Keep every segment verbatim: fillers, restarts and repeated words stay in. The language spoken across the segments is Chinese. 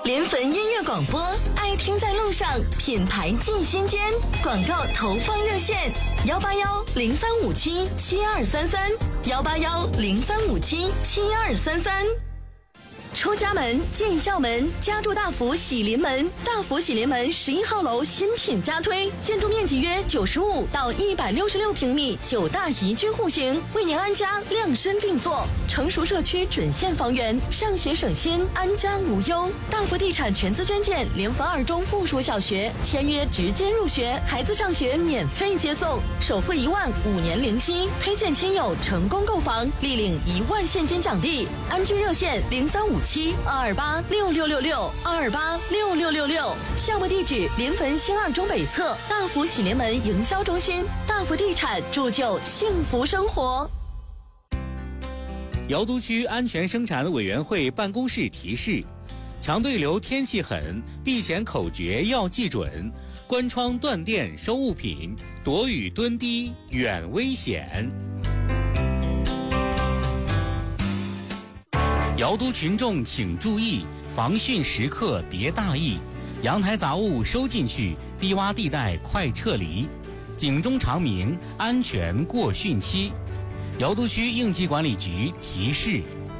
联汾音乐广播，爱听在路上，品牌进心间。广告投放热线：幺八幺零三五七七二三三，幺八幺零三五七七二三三。出家门进校门，家住大福喜临门。大福喜临门十一号楼新品加推，建筑面积约九十五到一百六十六平米，九大宜居户型，为您安家量身定做。成熟社区准现房源，上学省心，安家无忧。大福地产全资捐建联汾二中附属小学，签约直接入学，孩子上学免费接送，首付一万，五年零息。推荐亲友成功购房，立领一万现金奖励。安居热线零三五七二二八六六六六二二八六六六六。项目地址：临汾新二中北侧大福喜临门营销中心。大福地产铸就幸福生活。 瑶都区安全生产委员会办公室提示：强对流天气狠，避险口诀要记准，关窗断电收物品，躲雨蹲低远危险。瑶都群众请注意，防汛时刻别大意，阳台杂物收进去，低洼地带快撤离，警钟长鸣，安全过汛期。瑶都区应急管理局提示：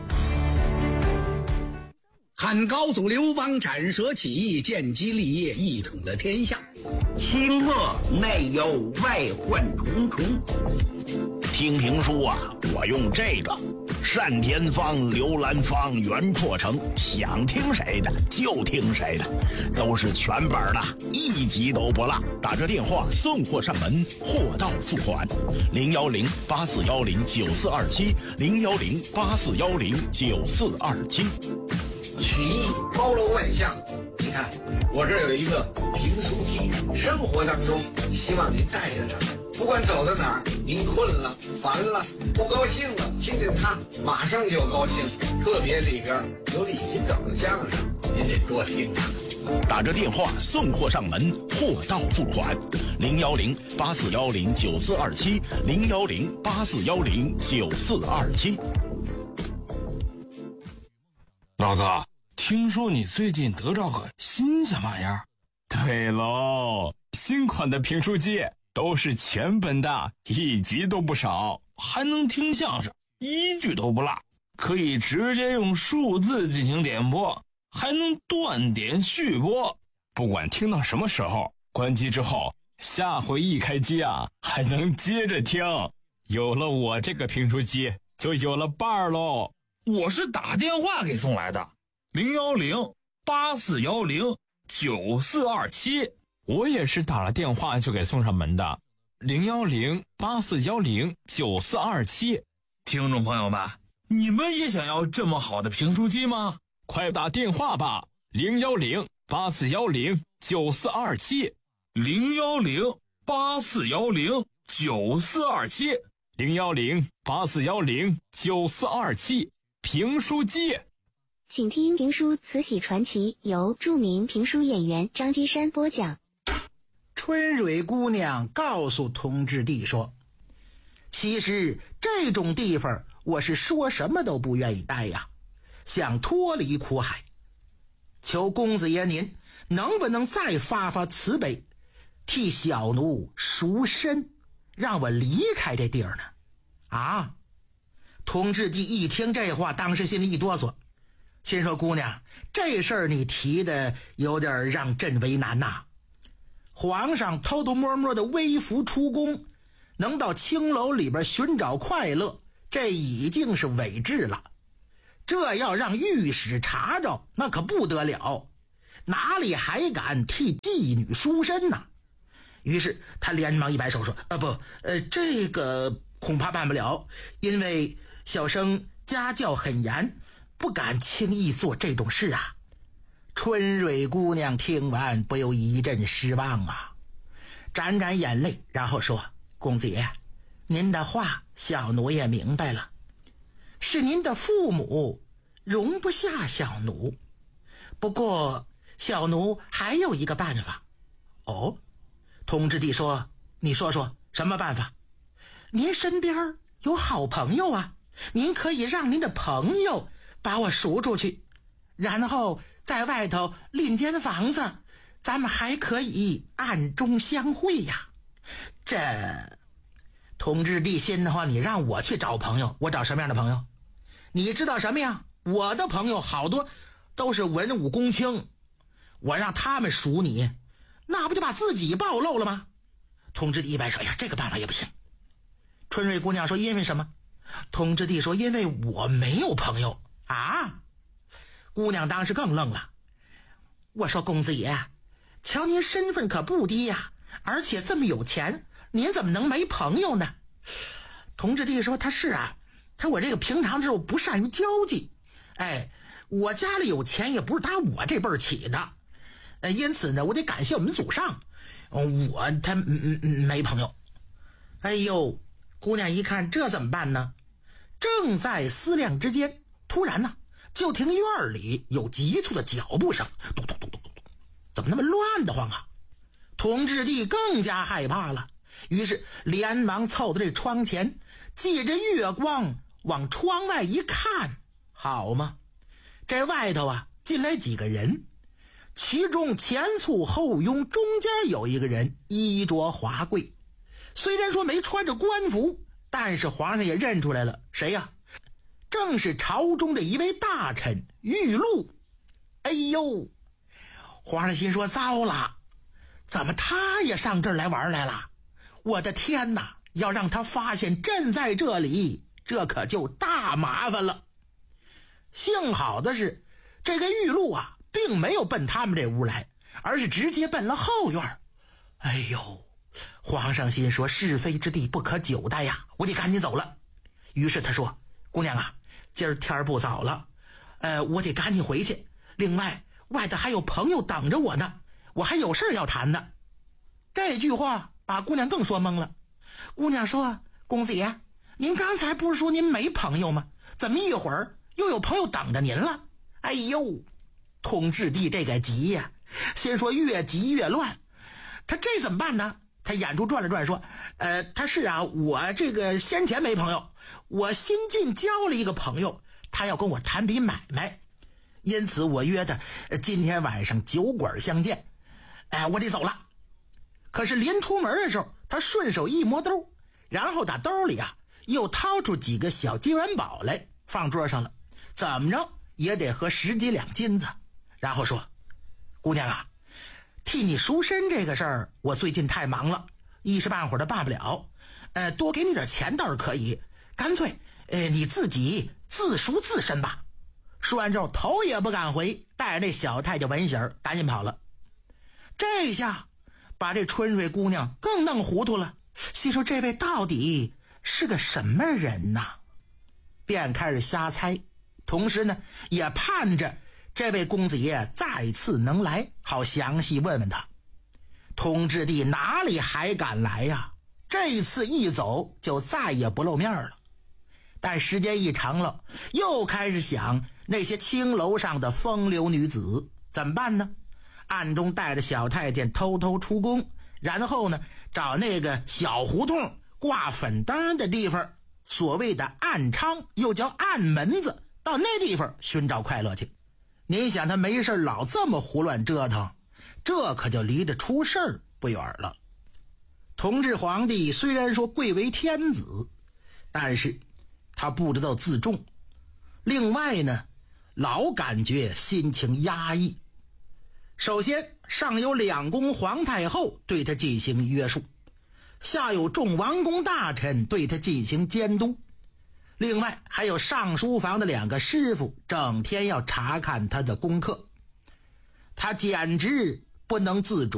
汉高祖刘邦斩蛇起义，建基立业，一统了天下。 清恶内忧，外患重重。 听评书啊，我用这个单田芳、刘兰芳、袁阔成，想听谁的就听谁的，都是全本的，一集都不落。打这电话送货上门，货到付款。零幺零八四幺零九四二七，零幺零八四幺零九四二七。 曲艺包罗万象，你看我这儿有一个评书机，生活当中希望您带着它。不管走到哪儿，您困了、烦了、不高兴了，听见它马上就高兴。特别里边有李金斗的相声，您得多听啊。 打着电话送货上门，货到付款。零幺零八四幺零九四二七，零幺零八四幺零九四二七。 老哥，听说你最近得着个新鲜玩意儿？ 对喽，新款的评书机。都是全本的，一集都不少， 还能听相声，一句都不落，可以直接用数字进行点播，还能断点续播。 不管听到什么时候，关机之后，下回一开机啊，还能接着听。有了我这个评书机，就有了伴儿喽。 我是打电话给送来的，零幺零八四幺零九四二七。 我也是打了电话就给送上门的，零幺零八四幺零九四二七。 听众朋友们，你们也想要这么好的评书机吗？ 快打电话吧，零幺零八四幺零九四二七， 零幺零八四幺零九四二七， 零幺零八四幺零九四二七，评书机。 请听评书《慈禧传奇》，由著名评书演员张居山播讲。 春蕊姑娘告诉同治帝说，其实这种地方我是说什么都不愿意待呀，想脱离苦海，求公子爷您能不能再发发慈悲，替小奴赎身，让我离开这地儿呢？啊！同治帝一听这话，当时心里一哆嗦，心说姑娘，这事儿你提的有点让朕为难呐。皇上偷偷摸摸的微服出宫，能到青楼里边寻找快乐，这已经是伟志了。这要让御史查着，那可不得了，哪里还敢替妓女赎身呢？于是他连忙一摆手说：“呃不，呃这个恐怕办不了，因为小生家教很严，不敢轻易做这种事啊。”春蕊姑娘听完不由一阵失望啊，沾沾眼泪，然后说：“公子爷，您的话小奴也明白了，是您的父母容不下小奴，不过小奴还有一个办法。”哦，同治帝说：“你说说什么办法？”您身边有好朋友啊，您可以让您的朋友把我赎出去， 然后在外头另间房子，咱们还可以暗中相会呀。这同志弟心的话，你让我去找朋友，我找什么样的朋友？你知道什么呀？我的朋友好多都是文武公卿，我让他们数你，那不就把自己暴露了吗？同志弟一摆手，哎呀，这个办法也不行。春瑞姑娘说，因为什么？同志弟说，因为我没有朋友啊。姑娘当时更愣了，我说公子爷，瞧您身份可不低呀，而且这么有钱，您怎么能没朋友呢？同志弟说，他是啊，他我这个平常之后不善于交际，哎，我家里有钱也不是打我这辈儿起的，呃，因此呢，我得感谢我们祖上，我他嗯嗯没朋友。哎呦，姑娘一看这怎么办呢？正在思量之间，突然呢，就听院里有急促的脚步声，咚咚咚咚咚，怎么那么乱得慌啊？同志弟更加害怕了，于是连忙凑到这窗前，借着月光往窗外一看，好嘛，这外头啊进来几个人，其中前簇后拥，中间有一个人衣着华贵，虽然说没穿着官服，但是皇上也认出来了，谁呀？正是朝中的一位大臣玉露。哎呦，皇上心说，糟了，怎么他也上这儿来玩来了？我的天哪，要让他发现朕在这里，这可就大麻烦了。幸好的是，这个玉露啊并没有奔他们这屋来，而是直接奔了后院。哎呦，皇上心说，是非之地不可久待呀，我得赶紧走了。于是他说，姑娘啊，今儿天不早了，呃，我得赶紧回去，另外外头还有朋友等着我呢，我还有事要谈呢。这句话把姑娘更说懵了。姑娘说，公子爷，您刚才不是说您没朋友吗？怎么一会儿又有朋友等着您了？哎呦，同治帝这个急呀，先说越急越乱，他这怎么办呢？他眼珠转了转说，呃，他是啊，我这个先前没朋友，我新近交了一个朋友，他要跟我谈笔买卖，因此我约他今天晚上酒馆相见。哎，我得走了。可是临出门的时候，他顺手一摸兜，然后打兜里啊又掏出几个小金元宝来放桌上了，怎么着也得合十几两金子。然后说，姑娘啊，替你赎身这个事儿，我最近太忙了，一时半会儿的办不了，呃，多给你点钱倒是可以，干脆呃你自己自赎自身吧。说完之后，头也不敢回，带着这小太监文喜儿赶紧跑了。这下把这春瑞姑娘更弄糊涂了，心说这位到底是个什么人呐？便开始瞎猜，同时呢也盼着这位公子爷再次能来，好详细问问他。同治帝哪里还敢来呀？这一次一走就再也不露面了。但时间一长了，又开始想那些青楼上的风流女子怎么办呢？暗中带着小太监偷偷出宫，然后呢找那个小胡同挂粉灯的地方，所谓的暗娼又叫暗门子，到那地方寻找快乐去。您想他没事老这么胡乱折腾，这可就离着出事儿不远了。同治皇帝虽然说贵为天子，但是他不知道自重，另外呢老感觉心情压抑。首先上有两宫皇太后对他进行约束，下有众王公大臣对他进行监督，另外还有上书房的两个师傅整天要查看他的功课，他简直不能自主。